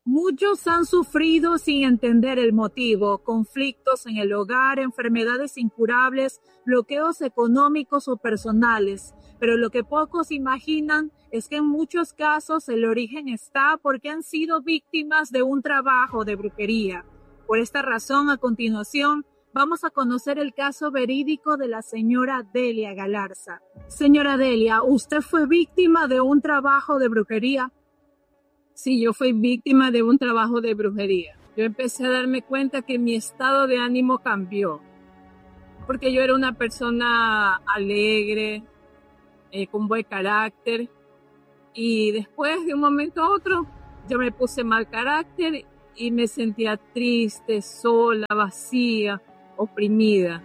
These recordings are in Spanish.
Muchos han sufrido sin entender el motivo, conflictos en el hogar, enfermedades incurables, bloqueos económicos o personales, pero lo que pocos imaginan es que en muchos casos el origen está porque han sido víctimas de un trabajo de brujería. Por esta razón, a continuación, vamos a conocer el caso verídico de la señora Delia Galarza. Señora Delia, ¿usted fue víctima de un trabajo de brujería? Sí, yo fui víctima de un trabajo de brujería. Yo empecé a darme cuenta que mi estado de ánimo cambió, porque yo era una persona alegre, con buen carácter, y después de un momento a otro yo me puse mal carácter y me sentía triste, sola, vacía, oprimida.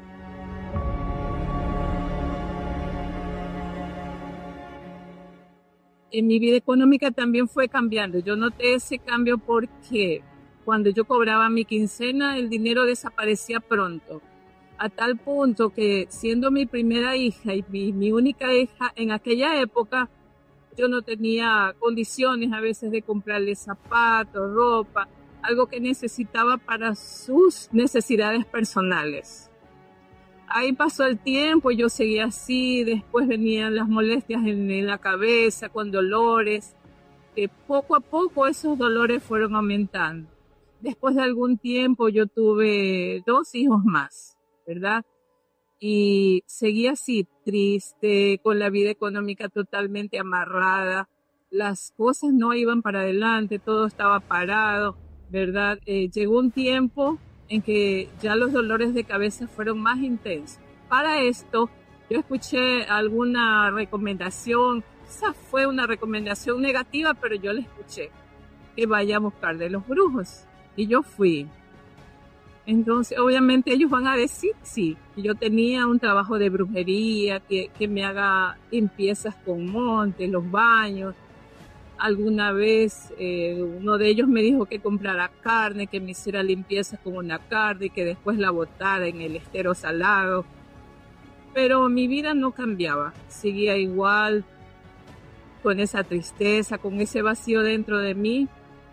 En mi vida económica también fue cambiando. Yo noté ese cambio porque cuando yo cobraba mi quincena, el dinero desaparecía pronto. A tal punto que siendo mi primera hija y mi única hija en aquella época, yo no tenía condiciones a veces de comprarle zapatos, ropa, algo que necesitaba para sus necesidades personales. Ahí pasó el tiempo, yo seguía así, después venían las molestias en la cabeza, con dolores, que poco a poco esos dolores fueron aumentando. Después de algún tiempo yo tuve 2 hijos más, ¿verdad? Y seguía así, triste, con la vida económica totalmente amarrada, las cosas no iban para adelante, todo estaba parado, ¿verdad? Llegó un tiempo en que ya los dolores de cabeza fueron más intensos. Para esto, yo escuché alguna recomendación, quizás fue una recomendación negativa, pero yo la escuché, que vaya a buscar de los brujos. Y yo fui. Entonces, obviamente ellos van a decir, sí, que yo tenía un trabajo de brujería, que me haga limpiezas con montes, los baños. Alguna vez uno de ellos me dijo que comprara carne, que me hiciera limpieza con una carne y que después la botara en el estero salado. Pero mi vida no cambiaba, seguía igual, con esa tristeza, con ese vacío dentro de mí.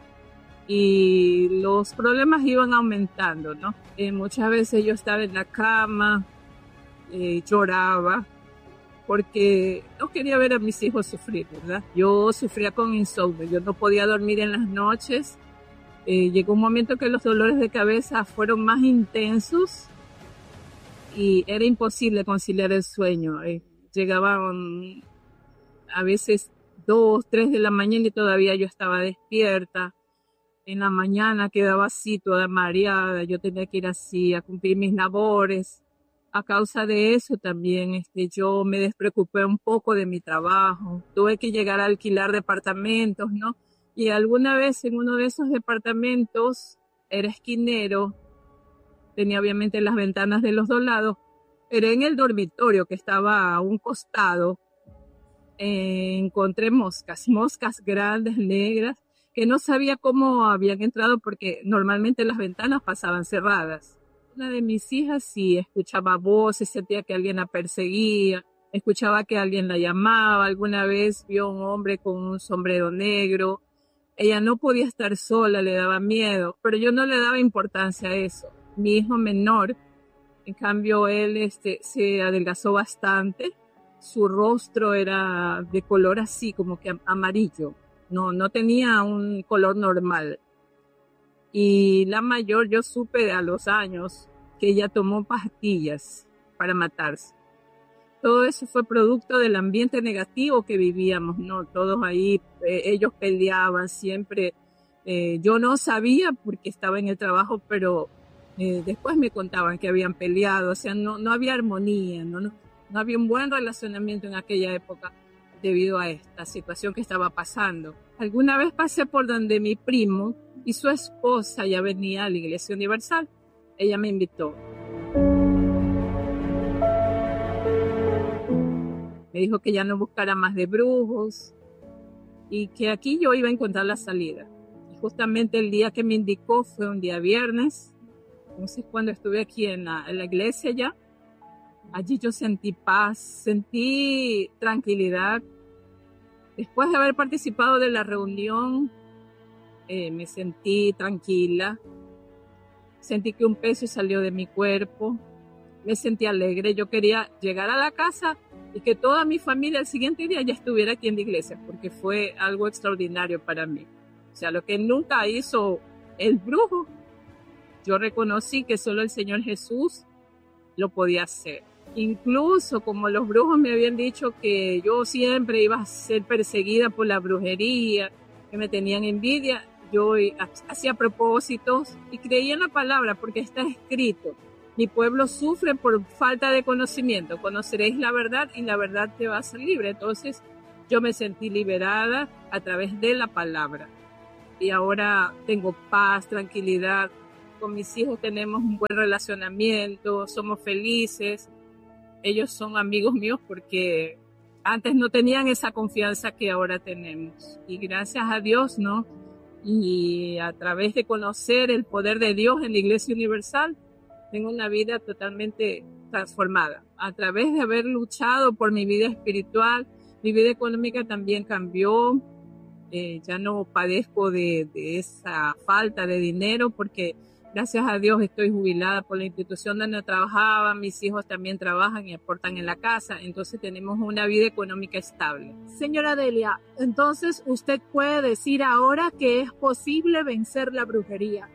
Y los problemas iban aumentando, ¿no? Muchas veces yo estaba en la cama, lloraba, porque no quería ver a mis hijos sufrir, ¿verdad? Yo sufría con insomnio, yo no podía dormir en las noches. Llegó un momento que los dolores de cabeza fueron más intensos y era imposible conciliar el sueño. Llegaban a veces 2, 3 de la mañana y todavía yo estaba despierta. En la mañana quedaba así, toda mareada, yo tenía que ir así a cumplir mis labores. A causa de eso también yo me despreocupé un poco de mi trabajo. Tuve que llegar a alquilar departamentos, ¿no? Y alguna vez en uno de esos departamentos era esquinero, tenía obviamente las ventanas de los 2 lados, pero en el dormitorio que estaba a un costado encontré moscas grandes, negras, que no sabía cómo habían entrado porque normalmente las ventanas pasaban cerradas. Una de mis hijas sí escuchaba voces, sentía que alguien la perseguía, escuchaba que alguien la llamaba, alguna vez vio a un hombre con un sombrero negro. Ella no podía estar sola, le daba miedo, pero yo no le daba importancia a eso. Mi hijo menor, en cambio, él se adelgazó bastante, su rostro era de color así, como que amarillo, no tenía un color normal. Y la mayor, yo supe a los años que ella tomó pastillas para matarse. Todo eso fue producto del ambiente negativo que vivíamos, ¿no? Todos ahí, ellos peleaban siempre. Yo no sabía porque estaba en el trabajo, pero después me contaban que habían peleado, o sea, no había armonía, no había un buen relacionamiento en aquella época debido a esta situación que estaba pasando. Alguna vez pasé por donde mi primo y su esposa ya venía a la Iglesia Universal. Ella me invitó. Me dijo que ya no buscara más de brujos y que aquí yo iba a encontrar la salida. Y justamente el día que me indicó fue un día viernes. Entonces cuando estuve aquí en la iglesia ya, allí yo sentí paz, sentí tranquilidad. Después de haber participado de la reunión, me sentí tranquila, sentí que un peso salió de mi cuerpo, me sentí alegre. Yo quería llegar a la casa y que toda mi familia el siguiente día ya estuviera aquí en la iglesia, porque fue algo extraordinario para mí. O sea, lo que nunca hizo el brujo, yo reconocí que solo el Señor Jesús lo podía hacer. Incluso como los brujos me habían dicho que yo siempre iba a ser perseguida por la brujería, que me tenían envidia, yo hacía propósitos y creía en la palabra porque está escrito: mi pueblo sufre por falta de conocimiento, conoceréis la verdad y la verdad te va a hacer libre. Entonces yo me sentí liberada a través de la palabra y ahora tengo paz, tranquilidad. Con mis hijos tenemos un buen relacionamiento, somos felices. Ellos son amigos míos porque antes no tenían esa confianza que ahora tenemos. Y gracias a Dios, ¿no? Y a través de conocer el poder de Dios en la Iglesia Universal, tengo una vida totalmente transformada. A través de haber luchado por mi vida espiritual, mi vida económica también cambió. Ya no padezco de esa falta de dinero porque gracias a Dios estoy jubilada por la institución donde trabajaba, mis hijos también trabajan y aportan en la casa, entonces tenemos una vida económica estable. Señora Delia, entonces usted puede decir ahora que es posible vencer la brujería.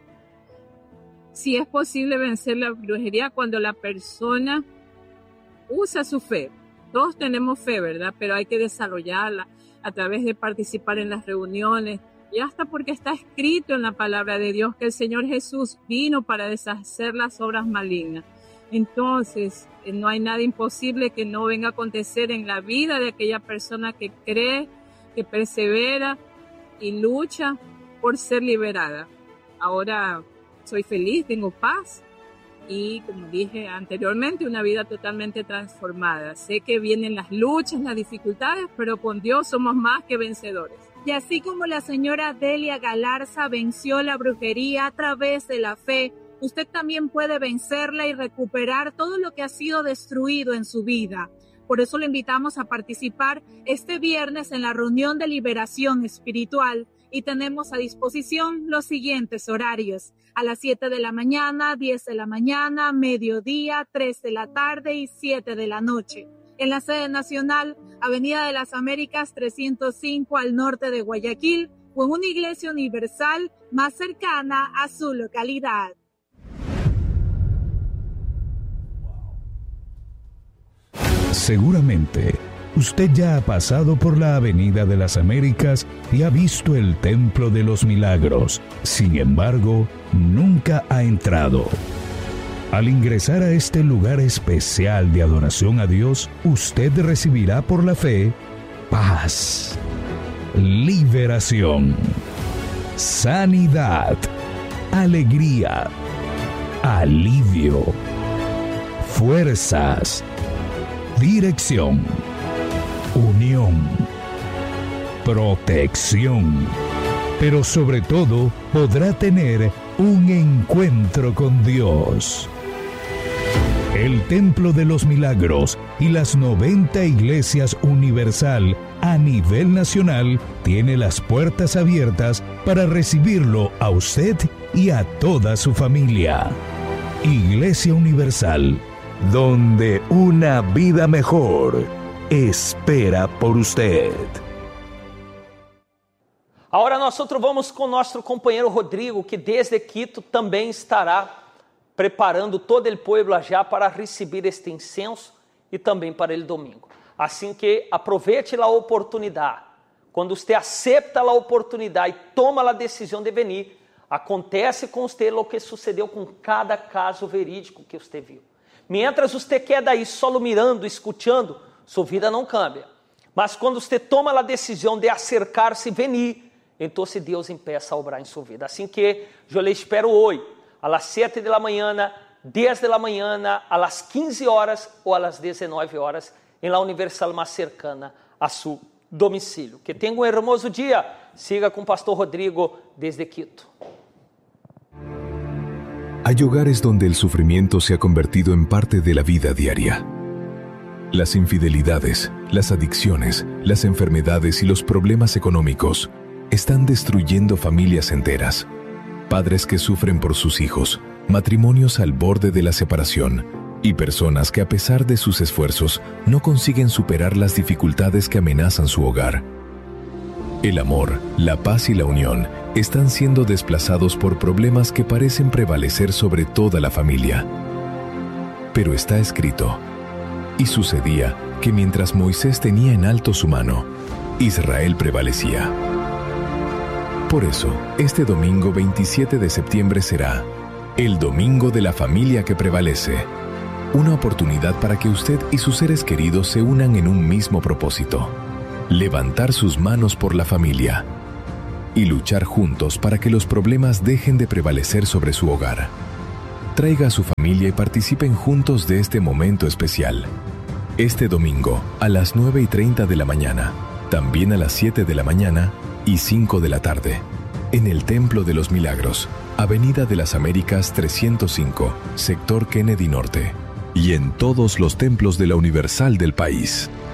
Sí, es posible vencer la brujería cuando la persona usa su fe. Todos tenemos fe, ¿verdad? Pero hay que desarrollarla a través de participar en las reuniones, y hasta porque está escrito en la palabra de Dios que el Señor Jesús vino para deshacer las obras malignas. Entonces, no hay nada imposible que no venga a acontecer en la vida de aquella persona que cree, que persevera y lucha por ser liberada. Ahora soy feliz, tengo paz y, como dije anteriormente, una vida totalmente transformada. Sé que vienen las luchas, las dificultades, pero con Dios somos más que vencedores. Y así como la señora Delia Galarza venció la brujería a través de la fe, usted también puede vencerla y recuperar todo lo que ha sido destruido en su vida. Por eso le invitamos a participar este viernes en la reunión de liberación espiritual y tenemos a disposición los siguientes horarios: a las 7 de la mañana, 10 de la mañana, mediodía, 3 de la tarde y 7 de la noche. En la sede nacional, Avenida de las Américas 305 al norte de Guayaquil, o en una iglesia universal más cercana a su localidad. Seguramente, usted ya ha pasado por la Avenida de las Américas y ha visto el Templo de los Milagros. Sin embargo, nunca ha entrado. Al ingresar a este lugar especial de adoración a Dios, usted recibirá por la fe paz, liberación, sanidad, alegría, alivio, fuerzas, dirección, unión, protección, pero sobre todo podrá tener un encuentro con Dios. El Templo de los Milagros y las 90 iglesias universal a nivel nacional tiene las puertas abiertas para recibirlo a usted y a toda su familia. Iglesia Universal, donde una vida mejor espera por usted. Agora nosotros vamos com nosso companheiro Rodrigo, que desde Quito também estará preparando todo o povo já para receber este incenso e também para o domingo. Assim que aproveite a oportunidade. Quando você acepta a oportunidade e toma a decisão de vir, acontece com você o que sucedeu com cada caso verídico que você viu. Mientras você queda aí só mirando, escutando, sua vida não cambia. Mas quando você toma a decisão de acercar-se e vir, então Deus empieza a obrar em sua vida. Assim que eu lhe espero hoje, a las 7 de la mañana, 10 de la mañana, a las 15 horas ou a las 19 horas, em la Universal mais cercana a su domicílio. Que tenha um hermoso dia. Siga com o Pastor Rodrigo desde Quito. Hay hogares donde el sufrimiento se ha convertido en parte de la vida diaria. Las infidelidades, las adicciones, las enfermedades y los problemas económicos están destruyendo familias enteras. Padres que sufren por sus hijos, matrimonios al borde de la separación y personas que a pesar de sus esfuerzos no consiguen superar las dificultades que amenazan su hogar. El amor, la paz y la unión están siendo desplazados por problemas que parecen prevalecer sobre toda la familia. Pero está escrito: y sucedía que mientras Moisés tenía en alto su mano, Israel prevalecía. Por eso, este domingo 27 de septiembre será el Domingo de la Familia que Prevalece. Una oportunidad para que usted y sus seres queridos se unan en un mismo propósito: levantar sus manos por la familia y luchar juntos para que los problemas dejen de prevalecer sobre su hogar. Traiga a su familia y participen juntos de este momento especial. Este domingo, a las 9:30 de la mañana, también a las 7 de la mañana y 5 de la tarde, en el Templo de los Milagros, Avenida de las Américas 305, Sector Kennedy Norte, y en todos los templos de la Universal del país.